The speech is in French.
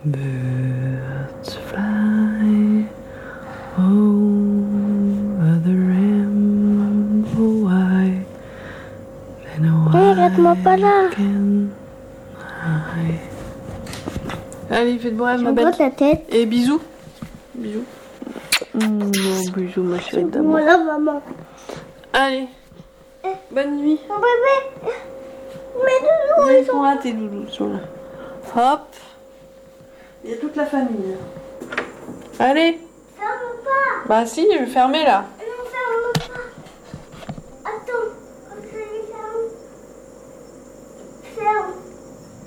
Birds fly over the rainbow white, and Regarde-moi pas là. Allez, faites voir ma Je belle. brosse la tête. Et bisous. Bisous. Bisous ma chérie d'amour. Voilà maman. Allez. Bonne nuit. Mon bébé. Mes doudous, Ils sont là, tes doudous sont là. Hop. Il y a toute la famille. Allez. Ferme pas. Bah si, je vais fermer là.